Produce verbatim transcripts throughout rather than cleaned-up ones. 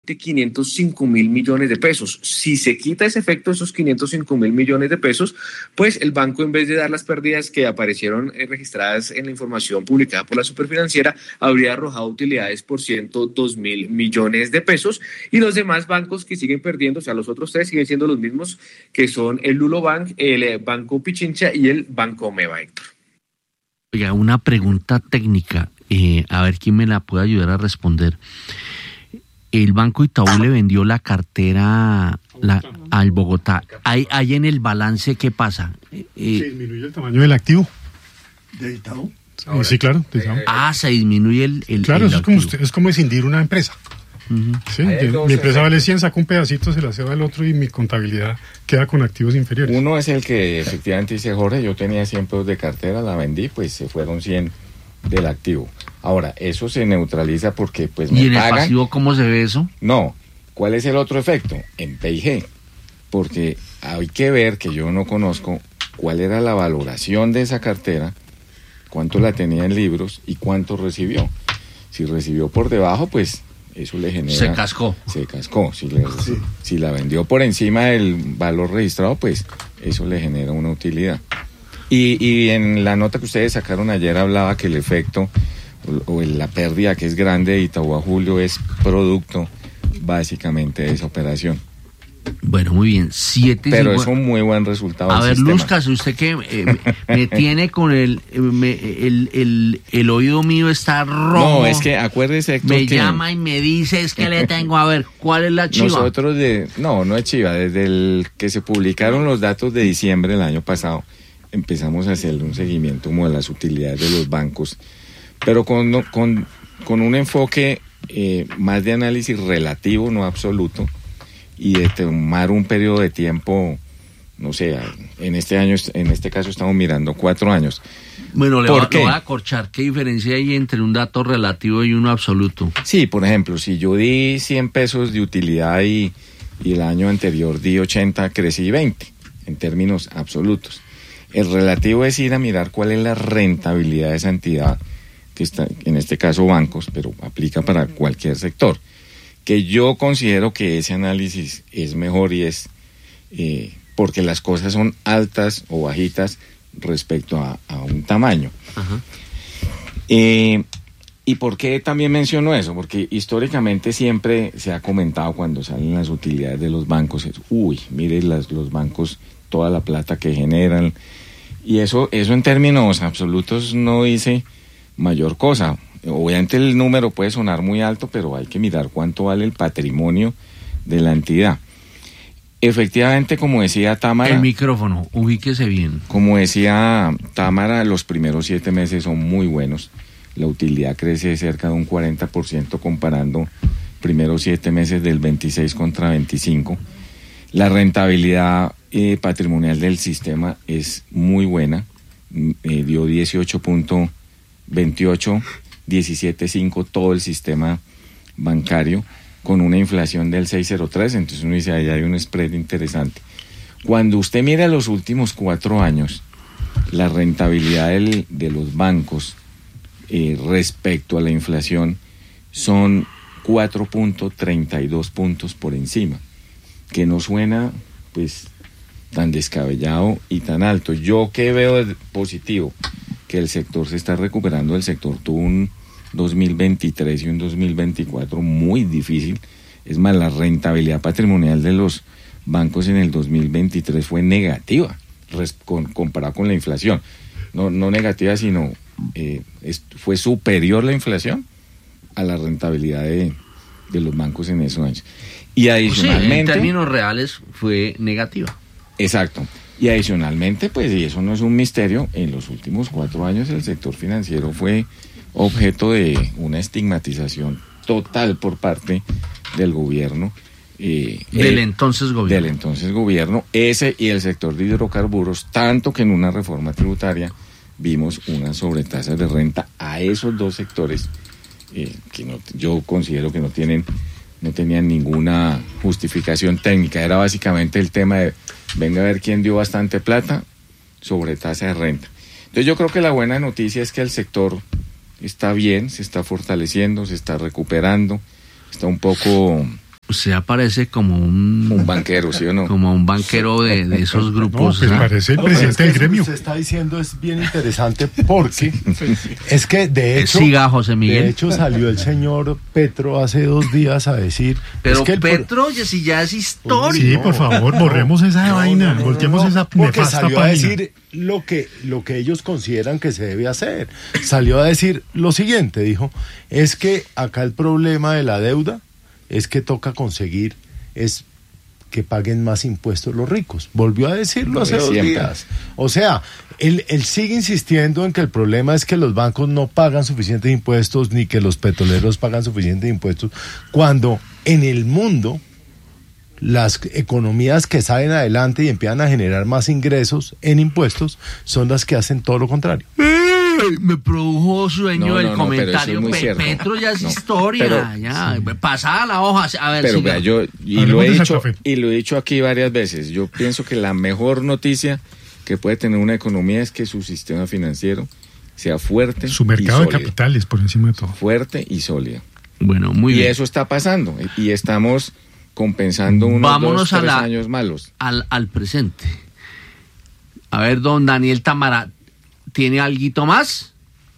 de quinientos cinco mil millones de pesos. Si se quita ese efecto de esos quinientos cinco mil millones de pesos, pues el banco, en vez de dar las pérdidas que aparecieron eh, registradas en la información publicada por la Superfinanciera, habría arrojado utilidades por ciento dos mil millones de pesos, y los demás bancos que siguen perdiendo, o sea, los otros tres siguen siendo los mismos, que son el Lulobank, el Banco Pichincha y el Banco Meva, Héctor. Oiga, una pregunta técnica, eh, a ver quién me la puede ayudar a responder. El Banco Itaú le vendió la cartera la, al Bogotá. ¿Hay, hay en el balance qué pasa? Eh, se disminuye el tamaño del activo. ¿De Itaú? Ahora, sí, claro. De Itaú. Ah, se disminuye el, el Claro, el eso es como, usted, es como escindir una empresa. Uh-huh. ¿Sí? Mi empresa vale cien, saco un pedacito, se la ceba al otro y mi contabilidad queda con activos inferiores. Uno es el que efectivamente dice Jorge, yo tenía cien pesos de cartera, la vendí, pues se fueron cien del activo. Ahora, eso se neutraliza porque pues me ¿Y en pagan. el pasivo cómo se ve eso? No, ¿cuál es el otro efecto? En P y G, porque hay que ver, que yo no conozco cuál era la valoración de esa cartera, cuánto la tenía en libros y cuánto recibió. Si recibió por debajo, pues eso le genera... Se cascó. Se cascó. Si, le, sí. si la vendió por encima del valor registrado, pues eso le genera una utilidad. Y, y en la nota que ustedes sacaron ayer hablaba que el efecto o, o la pérdida que es grande de Itaú a Julio es producto básicamente de esa operación. Bueno, muy bien. Siete Pero cincu... es un muy buen resultado. A ver, sistema. Luzcas, usted que eh, me, me tiene con el, me, el, el el oído mío está rojo. No, es que acuérdese, Héctor, me que llama y me dice, es que le tengo, a ver, ¿cuál es la chiva? Nosotros, de no, no es chiva, desde el que se publicaron los datos de diciembre del año pasado, empezamos a hacer un seguimiento como de las utilidades de los bancos, pero con, con, con un enfoque eh, más de análisis relativo, no absoluto, y de tomar un periodo de tiempo, no sé, en este año, en este caso estamos mirando cuatro años. Bueno, le voy, le voy a acorchar. ¿Qué diferencia hay entre un dato relativo y uno absoluto? Sí, por ejemplo, si yo di cien pesos de utilidad y, y el año anterior di ochenta, crecí veinte, en términos absolutos. El relativo es ir a mirar cuál es la rentabilidad de esa entidad, que está, en este caso bancos, pero aplica para cualquier sector. Que yo considero que ese análisis es mejor y es eh, porque las cosas son altas o bajitas respecto a, a un tamaño. Ajá. Eh, ¿Y por qué también menciono eso? Porque históricamente siempre se ha comentado cuando salen las utilidades de los bancos, es, uy, mire las, los bancos, toda la plata que generan, y eso, eso en términos absolutos no dice mayor cosa. Obviamente el número puede sonar muy alto, pero hay que mirar cuánto vale el patrimonio de la entidad. Efectivamente, como decía Támara... El micrófono, ubíquese bien. Como decía Támara, los primeros siete meses son muy buenos. La utilidad crece cerca de un cuarenta por ciento comparando primeros siete meses del veintiséis contra veinticinco. La rentabilidad eh, patrimonial del sistema es muy buena. Eh, dio dieciocho punto veintiocho, diecisiete punto cinco todo el sistema bancario, con una inflación del seis coma cero tres, entonces uno dice, ahí hay un spread interesante. Cuando usted mira los últimos cuatro años, la rentabilidad del, de los bancos eh, respecto a la inflación son cuatro punto treinta y dos puntos por encima, que no suena pues tan descabellado y tan alto. Yo que veo de positivo, que el sector se está recuperando, el sector tuvo un dos mil veintitrés y un dos mil veinticuatro muy difícil. Es más, la rentabilidad patrimonial de los bancos en el dos mil veintitrés fue negativa res, con, comparado con la inflación. No, no negativa, sino eh, es, fue superior la inflación a la rentabilidad de, de los bancos en esos años. Y adicionalmente... Sí, en términos reales fue negativa. Exacto. Y adicionalmente, pues, y eso no es un misterio, en los últimos cuatro años el sector financiero fue objeto de una estigmatización total por parte del gobierno. Eh, del eh, entonces gobierno. Del entonces gobierno, ese y el sector de hidrocarburos, tanto que en una reforma tributaria vimos una sobretasa de renta a esos dos sectores eh, que no, yo considero que no tienen, no tenían ninguna justificación técnica. Era básicamente el tema de venga a ver quién dio bastante plata, sobretasa de renta. Entonces yo creo que la buena noticia es que el sector está bien, se está fortaleciendo, se está recuperando, está un poco Usted aparece como un... Un banquero, ¿sí o no? Como un banquero de, de esos grupos. No, pues ¿eh? parece el No, presidente es que del eso gremio. que usted está diciendo es bien interesante porque es que de hecho, Siga, José Miguel. de hecho salió el señor Petro hace dos días a decir... Pero es que el Petro, por... si ya es histórico. Sí, por favor, borremos esa no, vaina, no, no, volteemos no, no, esa porque nefasta salió a página. decir lo que, lo que ellos consideran que se debe hacer. Salió a decir lo siguiente, dijo, es que acá el problema de la deuda es que toca conseguir, es que paguen más impuestos los ricos. Volvió a decirlo hace dos días. O sea, él, él sigue insistiendo en que el problema es que los bancos no pagan suficientes impuestos ni que los petroleros pagan suficientes impuestos, cuando en el mundo las economías que salen adelante y empiezan a generar más ingresos en impuestos son las que hacen todo lo contrario. Ay, me produjo sueño No, el no, no, pero eso comentario. es muy Pe- cierto. Petro ya es No, historia, pero- ya. Pasada la hoja. A ver, Pero siga. vea, yo y Hablemos lo he de dicho Santa Fe. y lo he dicho aquí varias veces. Yo pienso que la mejor noticia que puede tener una economía es que su sistema financiero sea fuerte Su y mercado de sólido. capitales por encima de todo. Fuerte y sólido. Bueno, muy y bien. eso está pasando y estamos compensando unos Vámonos dos, a tres la- años malos. Al, al presente. A ver, don Daniel Tamara, ¿tiene alguito más?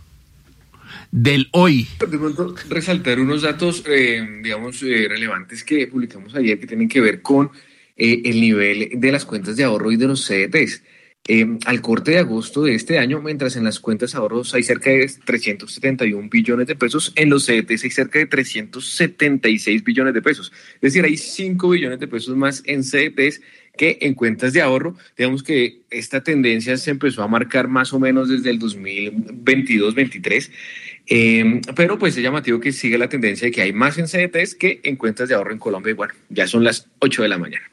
Del hoy. De pronto resaltar unos datos, eh, digamos, eh, relevantes que publicamos ayer que tienen que ver con eh, el nivel de las cuentas de ahorro y de los C D Ts. Eh, al corte de agosto de este año, mientras en las cuentas de ahorros hay cerca de trescientos setenta y un billones de pesos, en los C D Ts hay cerca de trescientos setenta y seis billones de pesos. Es decir, hay cinco billones de pesos más en C D Ts que en cuentas de ahorro. Digamos que esta tendencia se empezó a marcar más o menos desde el dos mil veintidós veintitrés, eh, pero pues es llamativo que siga la tendencia de que hay más en C D Ts que en cuentas de ahorro en Colombia. Y bueno, ya son las ocho de la mañana.